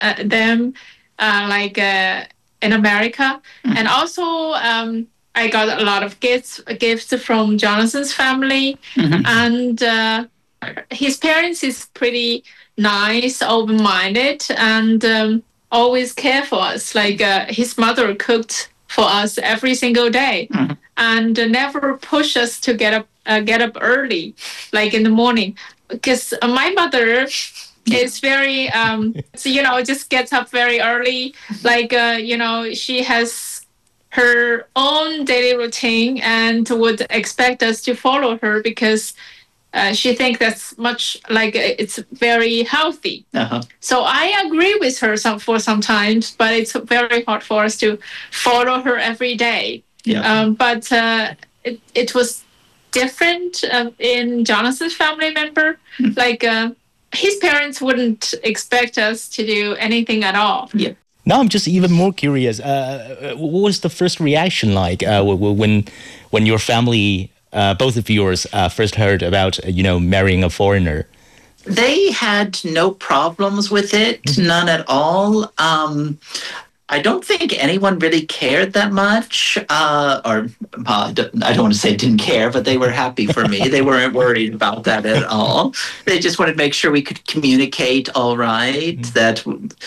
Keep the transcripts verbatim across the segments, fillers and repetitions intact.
uh, them uh, like uh, in America. Mm-hmm. And also um, I got a lot of gifts gifts from Jonathan's family. Mm-hmm. And uh, his parents is pretty nice, open-minded, and um, always care for us. Like uh, his mother cooked for us every single day. Mm-hmm. And uh, never push us to get up uh, get up early, like in the morning, because uh, my mother is very um so, you know, just gets up very early. Like uh, you know, she has her own daily routine and would expect us to follow her because uh, she thinks that's much like it's very healthy. Uh-huh. So I agree with her some for sometimes, but it's very hard for us to follow her every day. Yeah. Um, but uh, it it was different uh, in Jonathan's family member. Mm-hmm. Like uh, his parents wouldn't expect us to do anything at all. Yeah. Now I'm just even more curious. Uh, what was the first reaction like uh, when when your family, uh, both of yours, uh, first heard about you know marrying a foreigner? They had no problems with it, mm-hmm. none at all. Um, I don't think anyone really cared that much, uh, or uh, I don't want to say didn't care, but they were happy for me. They weren't worried about that at all. They just wanted to make sure we could communicate all right, mm-hmm. that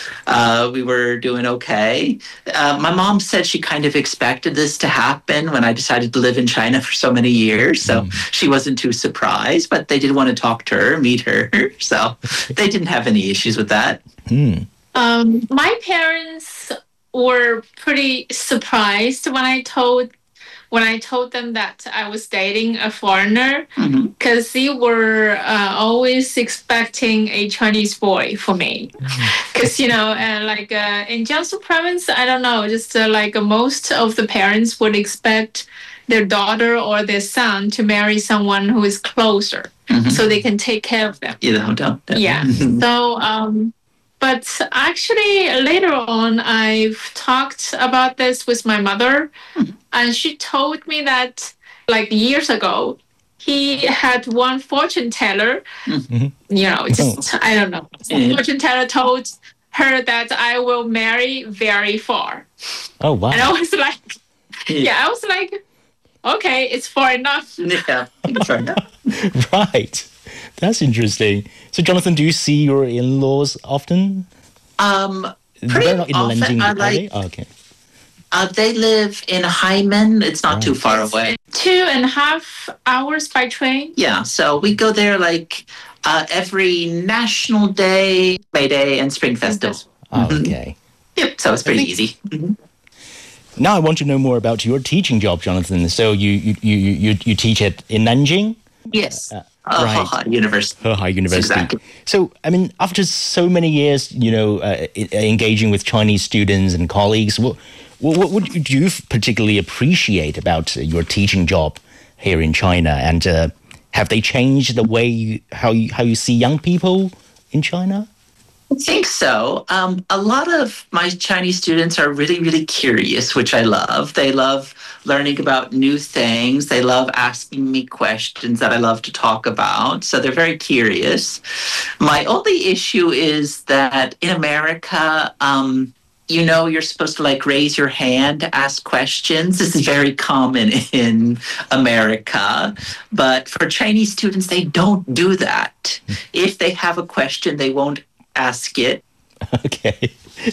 uh, we were doing okay. Uh, my mom said she kind of expected this to happen when I decided to live in China for so many years, so mm-hmm. she wasn't too surprised, but they did want to talk to her, meet her, so they didn't have any issues with that. Mm. Um, my parents were pretty surprised when I told when I told them that I was dating a foreigner, because mm-hmm. they were uh, always expecting a Chinese boy for me. Because, mm-hmm. you know, uh, like uh, in Jiangsu province, I don't know, just uh, like uh, most of the parents would expect their daughter or their son to marry someone who is closer, mm-hmm. so they can take care of them. Yeah, don't, don't. Yeah. So, um, but actually, later on, I've talked about this with my mother, mm-hmm. and she told me that, like years ago, he had one fortune teller, mm-hmm. you know, just, I don't know, some fortune teller told her that I will marry very far. Oh, wow. And I was like, yeah, yeah I was like, okay, it's far enough. Yeah, far enough. Right. That's interesting. So, Jonathan, do you see your in-laws often? Um, pretty They're not in often. Nanjing, I are like, they? Oh, okay. Uh, they live in Haimen. It's not right. too far away. Two and a half hours by train. Yeah, so we go there like uh, every National Day, May Day, and Spring Festival. Oh, okay. Yep, so it's pretty easy. Mm-hmm. Now I want to know more about your teaching job, Jonathan. So you you you you, you teach at in Nanjing? Yes. Uh, Uh, right. Hehai University. Hehai University. Exactly. So, I mean, after so many years, you know, uh, engaging with Chinese students and colleagues, what, what, what do you particularly appreciate about your teaching job here in China? And uh, have they changed the way you, how you, how you see young people in China? I think so. Um, a lot of my Chinese students are really, really curious, which I love. They love learning about new things. They love asking me questions that I love to talk about. So they're very curious. My only issue is that in America, um, you know, you're supposed to like raise your hand to ask questions. This is very common in America. But for Chinese students, they don't do that. If they have a question, they won't ask it. Okay.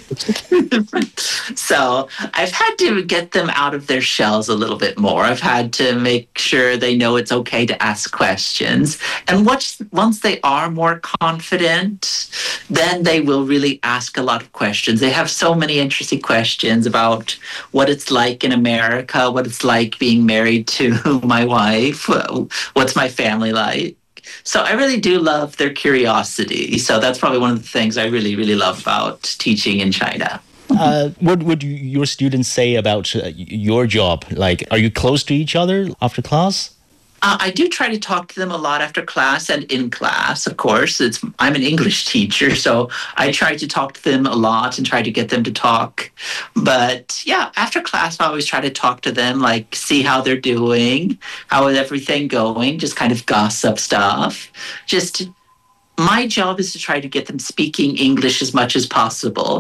So I've had to get them out of their shells a little bit more. I've had to make sure they know it's okay to ask questions. And once, once they are more confident, then they will really ask a lot of questions. They have so many interesting questions about what it's like in America, what it's like being married to my wife, what's my family like. So I really do love their curiosity. So that's probably one of the things I really, really love about teaching in China. Uh, what would you, your students say about uh, your job? Like, are you close to each other after class? Uh, I do try to talk to them a lot after class and in class, of course. It's I'm an English teacher, so I try to talk to them a lot and try to get them to talk. But yeah, after class, I always try to talk to them, like see how they're doing, how is everything going, just kind of gossip stuff. Just my job is to try to get them speaking English as much as possible.